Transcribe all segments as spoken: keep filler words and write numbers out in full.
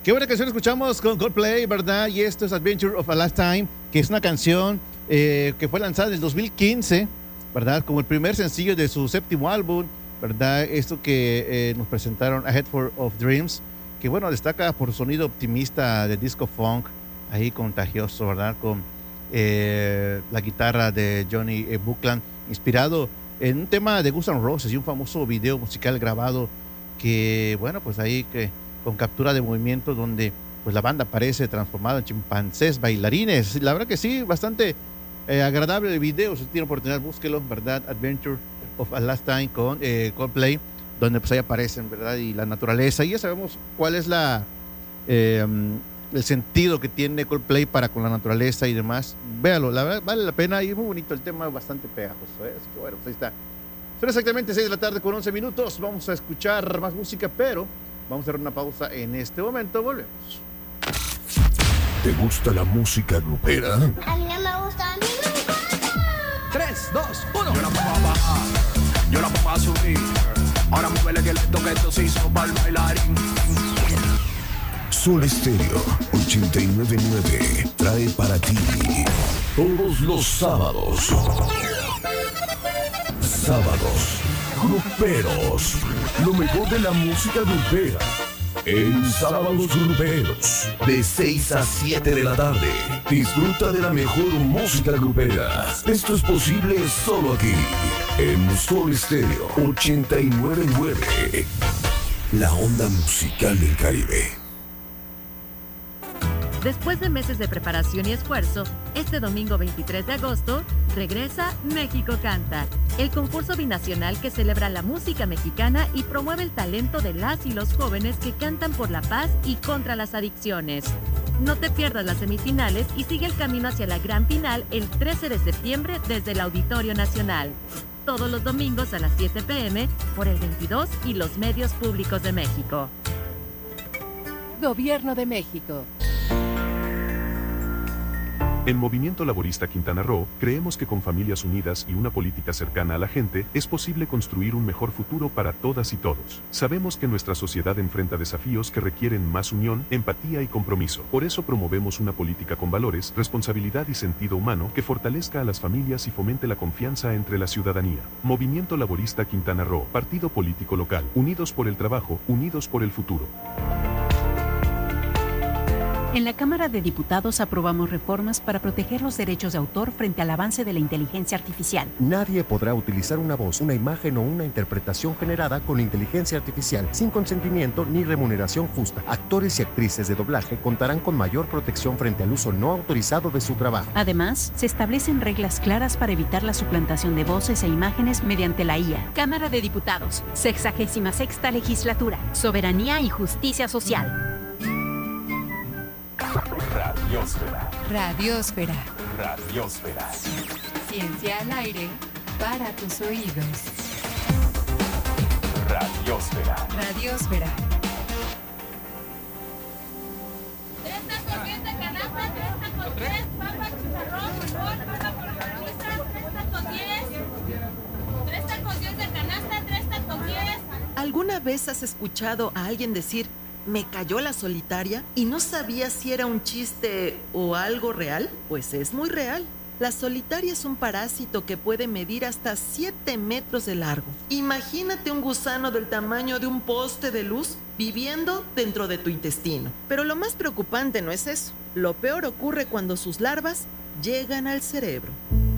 Qué buena canción escuchamos con Coldplay, ¿verdad? Y esto es Adventure of a Lifetime, que es una canción eh, que fue lanzada en el dos mil quince, ¿verdad? Como el primer sencillo de su séptimo álbum, ¿verdad? Esto que eh, nos presentaron, A Head for of Dreams, que bueno, destaca por su sonido optimista de disco funk, ahí contagioso, ¿verdad? Con eh, la guitarra de Johnny eh, Buckland, inspirado en un tema de Guns N' Roses y un famoso video musical grabado que, bueno, pues ahí que con captura de movimiento donde pues la banda aparece transformada en chimpancés bailarines. La verdad que sí, bastante eh, agradable el video. Si tiene oportunidad, búsquelo, ¿verdad? Adventure of a Lifetime con eh, Coldplay, donde pues ahí aparecen, ¿verdad? Y la naturaleza. Y ya sabemos cuál es la eh, el sentido que tiene Coldplay para con la naturaleza y demás. Véalo, la verdad vale la pena y es muy bonito el tema, bastante pegajoso, ¿eh? Así que bueno, pues ahí está. Son exactamente seis de la tarde con once minutos. Vamos a escuchar más música, pero vamos a hacer una pausa en este momento. Volvemos. ¿Te gusta la música grupera? A mí no me gusta, a mí me encanta. tres, dos, uno. Yo la pongo a bajar, yo la pongo a subir. Ahora muévele que le toque esto se hizo para el bailarín. Sol Estéreo ochenta y nueve punto nueve trae para ti todos los sábados. Sábados gruperos. Lo mejor de la música grupera. En Sábados Gruperos, de seis a siete de la tarde. Disfruta de la mejor música grupera. Esto es posible solo aquí, en Sol Estéreo ochenta y nueve punto nueve. La onda musical del Caribe. Después de meses de preparación y esfuerzo, este domingo veintitrés de agosto regresa México Canta, el concurso binacional que celebra la música mexicana y promueve el talento de las y los jóvenes que cantan por la paz y contra las adicciones. No te pierdas las semifinales y sigue el camino hacia la gran final el trece de septiembre desde el Auditorio Nacional. Todos los domingos a las siete pe eme por el veintidós y los medios públicos de México. Gobierno de México. En Movimiento Laborista Quintana Roo, creemos que con familias unidas y una política cercana a la gente, es posible construir un mejor futuro para todas y todos. Sabemos que nuestra sociedad enfrenta desafíos que requieren más unión, empatía y compromiso. Por eso promovemos una política con valores, responsabilidad y sentido humano que fortalezca a las familias y fomente la confianza entre la ciudadanía. Movimiento Laborista Quintana Roo, partido político local, unidos por el trabajo, unidos por el futuro. En la Cámara de Diputados aprobamos reformas para proteger los derechos de autor frente al avance de la inteligencia artificial. Nadie podrá utilizar una voz, una imagen o una interpretación generada con inteligencia artificial sin consentimiento ni remuneración justa. Actores y actrices de doblaje contarán con mayor protección frente al uso no autorizado de su trabajo. Además, se establecen reglas claras para evitar la suplantación de voces e imágenes mediante la I A. Cámara de Diputados, sexagésima sexta legislatura, soberanía y justicia social. Radiosfera. Radiosfera. Radiosfera. Ciencia al aire para tus oídos. Radiosfera. Radiosfera. Tres tacos bien de canasta, tres tacos diez, papa, chicharrón, frijol, papa por garbanizas, tres tacos diez. Tres tacos diez de canasta, tres tacos diez. ¿Alguna vez has escuchado a alguien decir "me cayó la solitaria" y no sabía si era un chiste o algo real? Pues es muy real. La solitaria es un parásito que puede medir hasta siete metros de largo. Imagínate un gusano del tamaño de un poste de luz viviendo dentro de tu intestino. Pero lo más preocupante no es eso. Lo peor ocurre cuando sus larvas llegan al cerebro.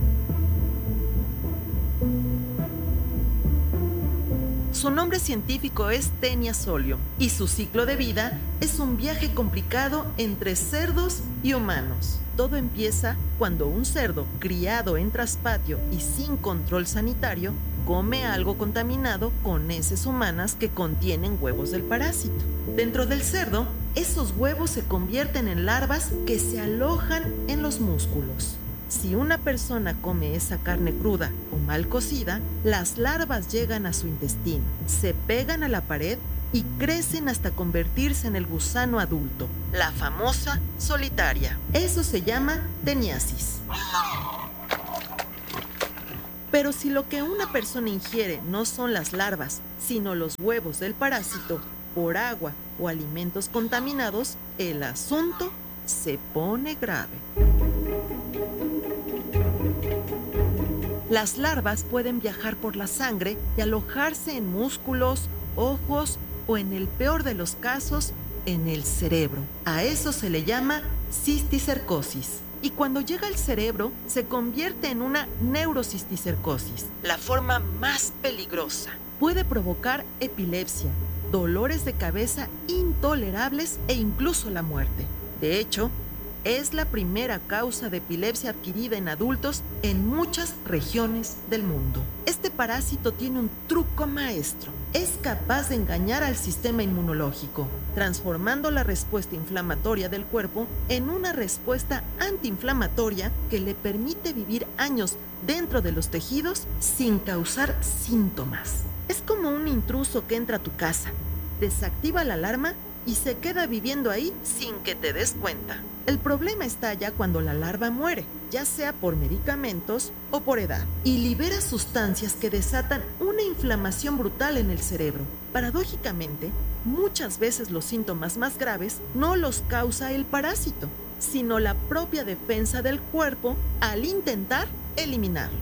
Su nombre científico es Taenia solium y su ciclo de vida es un viaje complicado entre cerdos y humanos. Todo empieza cuando un cerdo criado en traspatio y sin control sanitario come algo contaminado con heces humanas que contienen huevos del parásito. Dentro del cerdo, esos huevos se convierten en larvas que se alojan en los músculos. Si una persona come esa carne cruda o mal cocida, las larvas llegan a su intestino, se pegan a la pared y crecen hasta convertirse en el gusano adulto, la famosa solitaria. Eso se llama teniasis. Pero si lo que una persona ingiere no son las larvas, sino los huevos del parásito, por agua o alimentos contaminados, el asunto se pone grave. Las larvas pueden viajar por la sangre y alojarse en músculos, ojos o, en el peor de los casos, en el cerebro. A eso se le llama cisticercosis. Y cuando llega al cerebro, se convierte en una neurocisticercosis, la forma más peligrosa. Puede provocar epilepsia, dolores de cabeza intolerables e incluso la muerte. De hecho, es la primera causa de epilepsia adquirida en adultos en muchas regiones del mundo. Este parásito tiene un truco maestro. Es capaz de engañar al sistema inmunológico, transformando la respuesta inflamatoria del cuerpo en una respuesta antiinflamatoria que le permite vivir años dentro de los tejidos sin causar síntomas. Es como un intruso que entra a tu casa, desactiva la alarma y se queda viviendo ahí sin que te des cuenta. El problema está ya cuando la larva muere, ya sea por medicamentos o por edad, y libera sustancias que desatan una inflamación brutal en el cerebro. Paradójicamente, muchas veces los síntomas más graves no los causa el parásito, sino la propia defensa del cuerpo al intentar eliminarlo.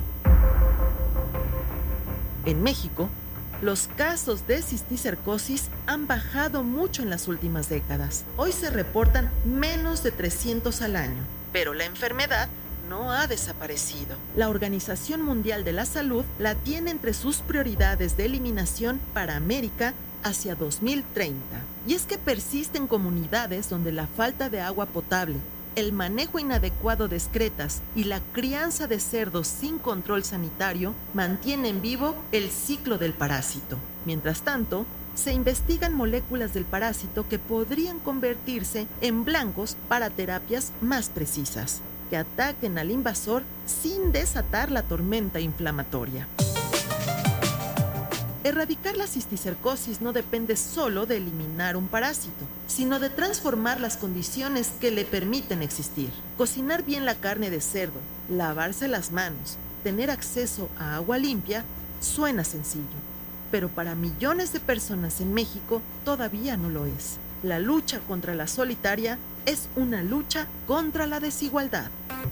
En México, los casos de cisticercosis han bajado mucho en las últimas décadas. Hoy se reportan menos de trescientos al año, pero la enfermedad no ha desaparecido. La Organización Mundial de la Salud la tiene entre sus prioridades de eliminación para América hacia dos mil treinta. Y es que persisten comunidades donde la falta de agua potable, el manejo inadecuado de excretas y la crianza de cerdos sin control sanitario mantienen vivo el ciclo del parásito. Mientras tanto, se investigan moléculas del parásito que podrían convertirse en blancos para terapias más precisas, que ataquen al invasor sin desatar la tormenta inflamatoria. Erradicar la cisticercosis no depende solo de eliminar un parásito, sino de transformar las condiciones que le permiten existir. Cocinar bien la carne de cerdo, lavarse las manos, tener acceso a agua limpia, suena sencillo, pero para millones de personas en México todavía no lo es. La lucha contra la solitaria es una lucha contra la desigualdad.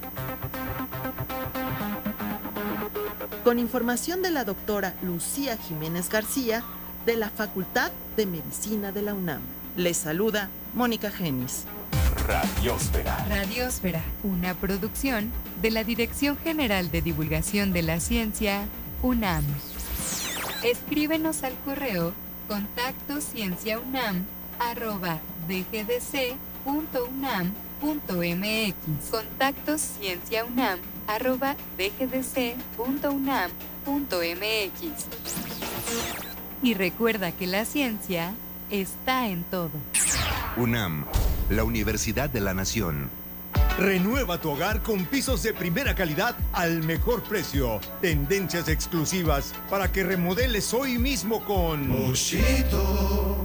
Con información de la doctora Lucía Jiménez García, de la Facultad de Medicina de la UNAM. Les saluda Mónica Genis. Radiósfera. Radiósfera, una producción de la Dirección General de Divulgación de la Ciencia, UNAM. Escríbenos al correo contacto cienciaunam arroba dgdc punto unam punto mx. Contacto cienciaunam arroba dgdc punto unam punto mx. Y recuerda que la ciencia está en todo. UNAM, la Universidad de la Nación. Renueva tu hogar con pisos de primera calidad al mejor precio. Tendencias exclusivas para que remodeles hoy mismo con Moshito.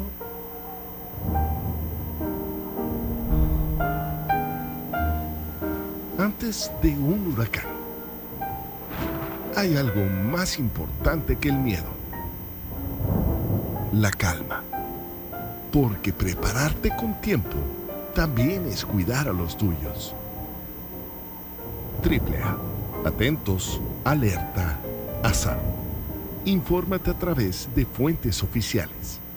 Antes de un huracán, hay algo más importante que el miedo: la calma. Porque prepararte con tiempo también es cuidar a los tuyos. Triple A. Atentos, alerta, azar. Infórmate a través de fuentes oficiales.